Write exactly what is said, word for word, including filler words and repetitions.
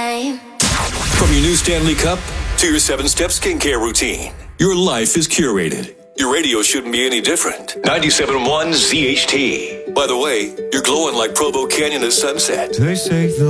same. From your new Stanley Cup to your seven-step skincare routine, your life is curated. Your radio shouldn't be any different. ninety-seven point one Z H T. By the way, you're glowing like Provo Canyon at sunset. They say the